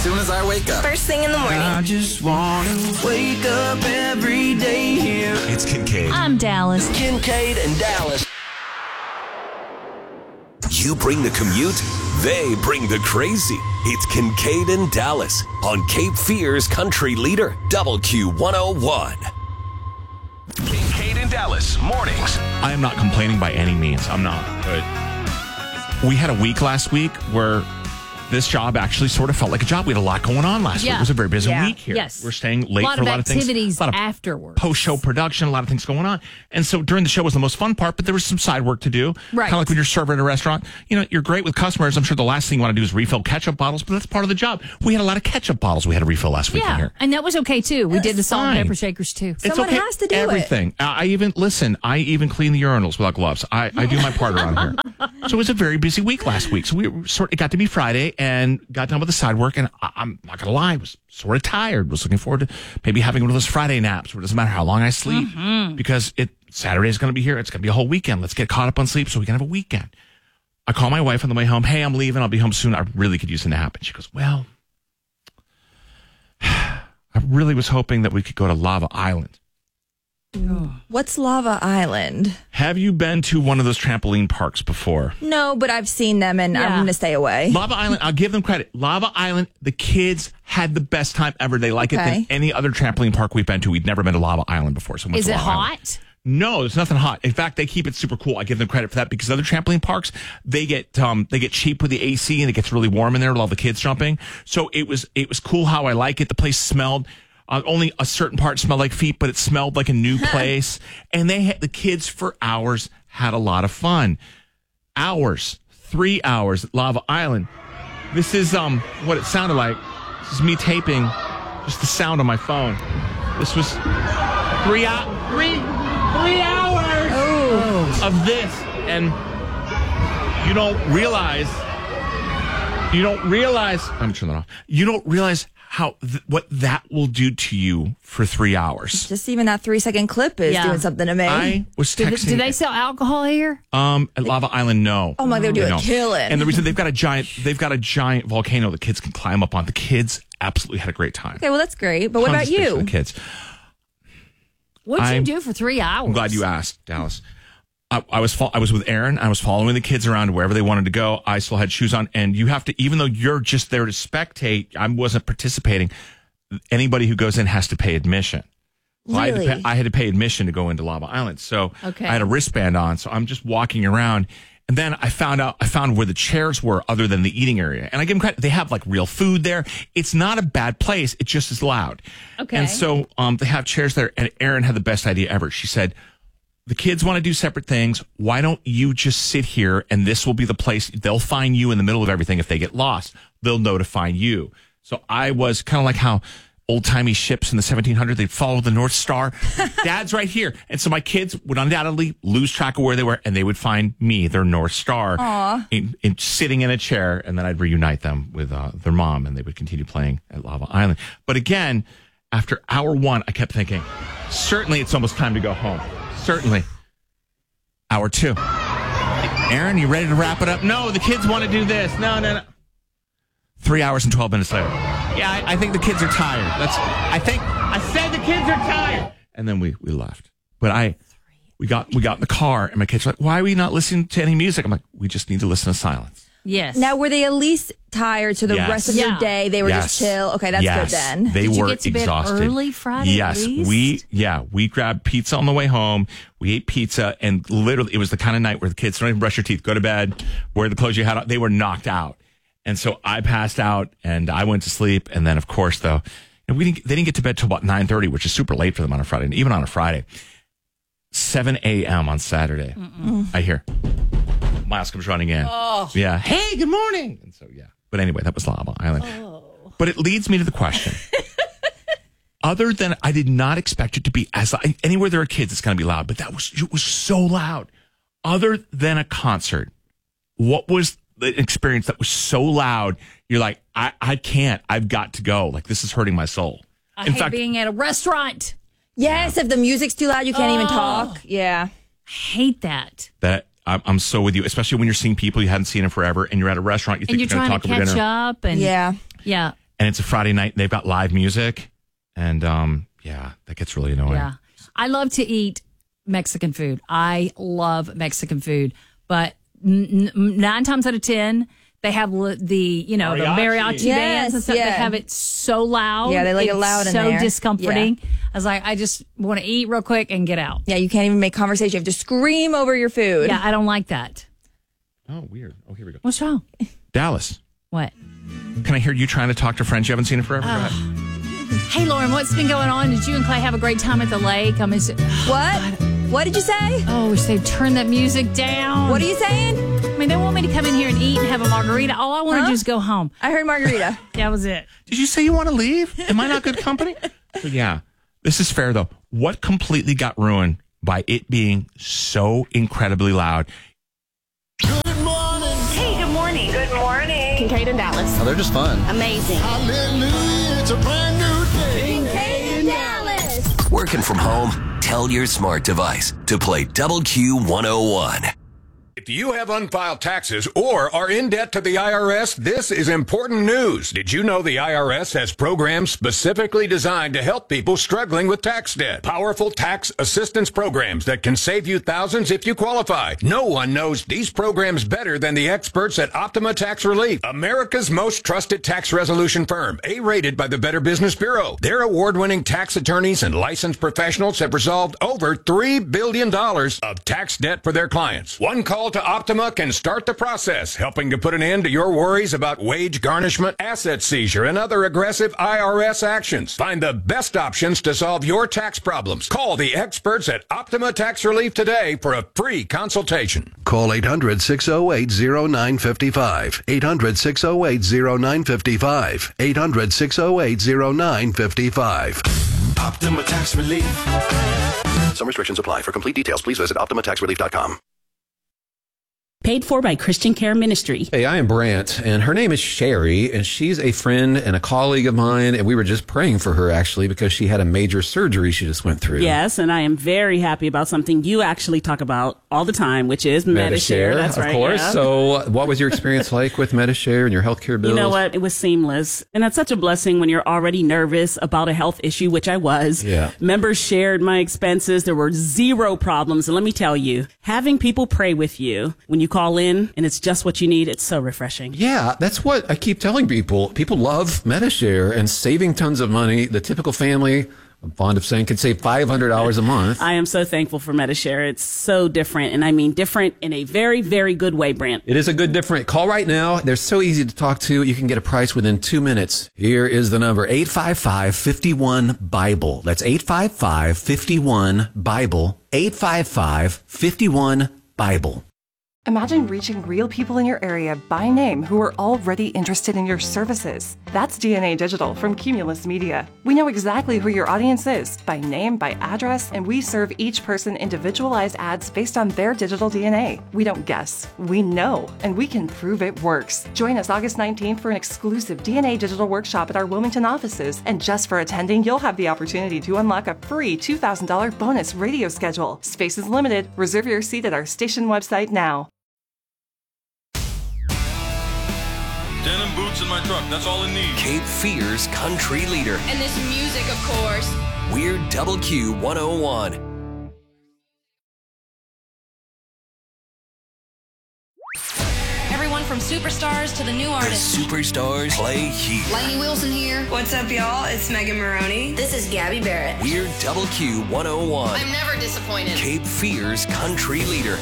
soon as I wake up. First thing in the morning. I just want to wake up every day here. It's Kincaid. I'm Dallas. Kincaid and Dallas. You bring the commute, they bring the crazy. It's Kincaid and Dallas on Cape Fear's country leader, WQ101. Kincaid and Dallas, mornings. I am not complaining by any means. I'm not. But we had a week last week where this job actually sort of felt like a job. We had a lot going on last week. It was a very busy week here. Yes. We're staying late for a lot of things. Activities a lot of afterwards. Post-show production, a lot of things going on. And so during the show was the most fun part, but there was some side work to do. Right. Kind of like when you're a server at a restaurant. You know, you're great with customers. I'm sure the last thing you want to do is refill ketchup bottles, but that's part of the job. We had a lot of ketchup bottles we had to refill last week in here. And that was okay, too. We did the salt and fine. pepper shakers, too. Someone has to do Everything. I even clean the urinals without gloves. I do my part around here. So it was a very busy week last week. So it got to be Friday and got done with the side work. And I'm not going to lie, I was sort of tired. Was looking forward to maybe having one of those Friday naps where it doesn't matter how long I sleep because Saturday's going to be here. It's going to be a whole weekend. Let's get caught up on sleep so we can have a weekend. I call my wife on the way home. Hey, I'm leaving. I'll be home soon. I really could use a nap. And she goes, well, I really was hoping that we could go to Lava Island. What's Lava Island? Have you been to one of those trampoline parks before? No, but I've seen them and I'm going to stay away. Lava Island, I'll give them credit. Lava Island, the kids had the best time ever. They like it than any other trampoline park we've been to. We'd never been to Lava Island before. So Is it hot? Island. No, there's nothing hot. In fact, they keep it super cool. I give them credit for that because other trampoline parks, they get cheap with the AC and it gets really warm in there with all the kids jumping. So it was cool how I like it. The place smelled. Only a certain part smelled like feet, but it smelled like a new place. And the kids for hours had a lot of fun. 3 hours at Lava Island. This is what it sounded like. This is me taping just the sound on my phone. This was 3 hours of this. And you don't realize, I'm going to turn that off. You don't realize what that will do to you for 3 hours. Just even that 3-second clip is doing something to me. I was texting. Do they sell alcohol here? At Lava Island, no. Oh my, they would do a killing. And the reason they've got a giant volcano the kids can climb up on. The kids absolutely had a great time. Okay, well that's great. But what about Tons of space for you? the kids. What'd you do for 3 hours? I'm glad you asked, Dallas. I was with Aaron. I was following the kids around wherever they wanted to go. I still had shoes on, and you have to, even though you're just there to spectate, I wasn't participating. Anybody who goes in has to pay admission. So Really? I had to pay admission to go into Lava Island. So I had a wristband on. So I'm just walking around, and then I found where the chairs were, other than the eating area. And I give them credit; they have like real food there. It's not a bad place. It just is loud. Okay. And so they have chairs there, and Erin had the best idea ever. She said, the kids want to do separate things. Why don't you just sit here and this will be the place. They'll find you in the middle of everything. If they get lost, they'll know to find you. So I was kind of like how old-timey ships in the 1700s, they'd follow the North Star. Dad's right here. And so my kids would undoubtedly lose track of where they were, and they would find me, their North Star, in sitting in a chair, and then I'd reunite them with their mom, and they would continue playing at Lava Island. But again, after hour one, I kept thinking, certainly it's almost time to go home. Certainly. Hour two. Aaron, you ready to wrap it up? No, the kids want to do this. No. 3 hours and 12 minutes later. Yeah, I think the kids are tired. I said the kids are tired. And then we left. But we got in the car, and my kids were like, why are we not listening to any music? I'm like, we just need to listen to silence. Yes. Now, were they at least tired so the rest of their day they were just chill? Okay, that's good then. They Did were you get to exhausted. bed early Friday? Yes, at least? we grabbed pizza on the way home. We ate pizza, and literally it was the kind of night where the kids don't even brush your teeth, go to bed, wear the clothes you had on. They were knocked out. And so I passed out and I went to sleep. And then, of course, though, they didn't get to bed till about 9:30, which is super late for them on a Friday. And even on a Friday, 7 a.m. on Saturday, I hear Miles comes running in. Oh. Yeah. Hey, good morning. And so, yeah. But anyway, that was Lava Island. Oh. But it leads me to the question. Other than I did not expect it to be as loud. Anywhere there are kids, it's going to be loud. But it was so loud. Other than a concert, what was the experience that was so loud? You're like, I can't. I've got to go. Like, this is hurting my soul. I hate being at a restaurant. Yes, if the music's too loud, you can't even talk. Yeah. I hate that. I'm so with you, especially when you're seeing people you hadn't seen in forever, and you're at a restaurant, you think you're going to talk over dinner. And you're trying to catch up. And yeah. Yeah. and it's a Friday night, and they've got live music, and that gets really annoying. Yeah. I love to eat Mexican food. I love Mexican food, but 9 times out of 10, they have the mariachi bands and stuff. They have it so loud. Yeah, they like it loud in there. So discomforting. Yeah. I was like, I just want to eat real quick and get out. Yeah, you can't even make conversation. You have to scream over your food. Yeah, I don't like that. Oh, weird. Oh, here we go. What's wrong? Dallas. What? Can I hear you trying to talk to friends you haven't seen in forever? Go ahead. Hey, Lauren, what's been going on? Did you and Clay have a great time at the lake? I miss it. What? What did you say? Oh, wish they'd turn that music down. What are you saying? I mean, they want me to come in here and eat and have a margarita. All I want to do is go home. I heard margarita. That was it. Did you say you want to leave? Am I not good company? But yeah, this is fair, though. What completely got ruined by it being so incredibly loud? Good morning. Hey, good morning. Good morning. Kincaid and Dallas. Oh, they're just fun. Amazing. Hallelujah, it's a brand new day. Kincaid and Dallas. Working from home? Tell your smart device to play Double Q 101. If you have unfiled taxes or are in debt to the IRS, this is important news. Did you know the IRS has programs specifically designed to help people struggling with tax debt? Powerful tax assistance programs that can save you thousands if you qualify. No one knows these programs better than the experts at Optima Tax Relief, America's most trusted tax resolution firm, A-rated by the Better Business Bureau. Their award-winning tax attorneys and licensed professionals have resolved over $3 billion of tax debt for their clients. One call to Optima can start the process, helping to put an end to your worries about wage garnishment, asset seizure, and other aggressive IRS actions. Find the best options to solve your tax problems. Call the experts at Optima Tax Relief today for a free consultation. Call 800-608-0955. 800-608-0955. 800-608-0955. Optima Tax Relief. Some restrictions apply. For complete details, please visit OptimaTaxRelief.com. Paid for by Christian Care Ministry. Hey, I am Brant, and her name is Sherry, and she's a friend and a colleague of mine, and we were just praying for her, actually, because she had a major surgery she just went through. Yes, and I am very happy about something you actually talk about all the time, which is Medi-Share. That's right, of course. Yeah. So what was your experience like with Medi-Share and your healthcare bills? You know what? It was seamless. And that's such a blessing when you're already nervous about a health issue, which I was. Yeah. Members shared my expenses. There were zero problems. And let me tell you, having people pray with you when you call in and it's just what you need, it's so refreshing. Yeah, that's what I keep telling people. People love Medi-Share and saving tons of money. The typical family, I'm fond of saying, could save $500 a month. I am so thankful for Medi-Share. It's so different, and I mean different in a very, very good way, Brant. It is a good different. Call right now. They're so easy to talk to. You can get a price within 2 minutes. Here is the number, 855-51-BIBLE. That's 855-51-BIBLE. 855-51-BIBLE. Imagine reaching real people in your area by name who are already interested in your services. That's DNA Digital from Cumulus Media. We know exactly who your audience is, by name, by address, and we serve each person individualized ads based on their digital DNA. We don't guess, we know, and we can prove it works. Join us August 19th for an exclusive DNA Digital workshop at our Wilmington offices. And just for attending, you'll have the opportunity to unlock a free $2,000 bonus radio schedule. Space is limited. Reserve your seat at our station website now. Denim boots in my truck. That's all I need. Cape Fear's country leader. And this music, of course. We're Double Q 101. Everyone from superstars to the new artists. The superstars play here. Lainey Wilson here. What's up, y'all? It's Megan Maroney. This is Gabby Barrett. We're Double Q 101. I'm never disappointed. Cape Fear's country leader.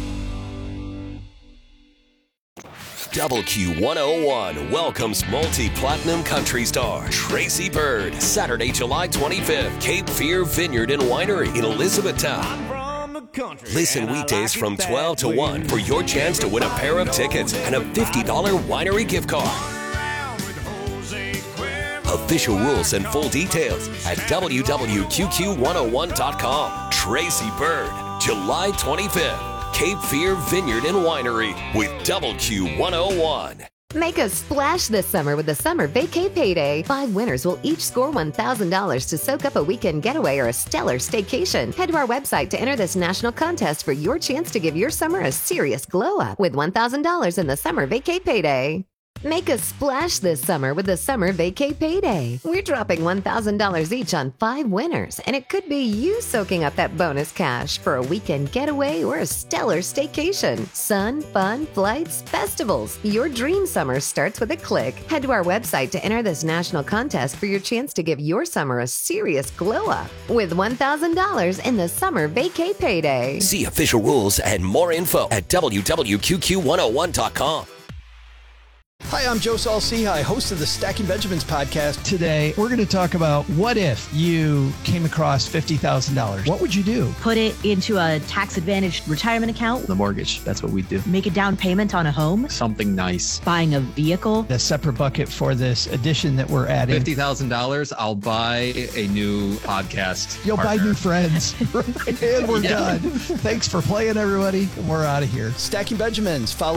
Double Q 101 welcomes multi-platinum country star Tracy Byrd, Saturday, July 25th, Cape Fear Vineyard and Winery in Elizabethtown. Listen weekdays from 12 to 1 for your chance to win a pair of tickets and a $50 winery gift card. Official rules and full details at www.qqq101.com. Tracy Byrd, July 25th. Cape Fear Vineyard and Winery with Double Q 101. Make a splash this summer with the Summer Vacay Payday. 5 winners will each score $1,000 to soak up a weekend getaway or a stellar staycation. Head to our website to enter this national contest for your chance to give your summer a serious glow up with $1,000 in the Summer Vacay Payday. Make a splash this summer with the Summer Vacay Payday. We're dropping $1,000 each on 5 winners, and it could be you soaking up that bonus cash for a weekend getaway or a stellar staycation. Sun, fun, flights, festivals. Your dream summer starts with a click. Head to our website to enter this national contest for your chance to give your summer a serious glow up with $1,000 in the Summer Vacay Payday. See official rules and more info at www.QQ101.com. Hi, I'm Joe Saul-Sehy, host of the Stacking Benjamins podcast. Today, we're going to talk about what if you came across $50,000? What would you do? Put it into a tax-advantaged retirement account. The mortgage, that's what we do. Make a down payment on a home. Something nice. Buying a vehicle. A separate bucket for this addition that we're adding. $50,000, I'll buy a new podcast. You'll partner. buy new friends. And we're done. Thanks for playing, everybody. We're out of here. Stacking Benjamins. Follow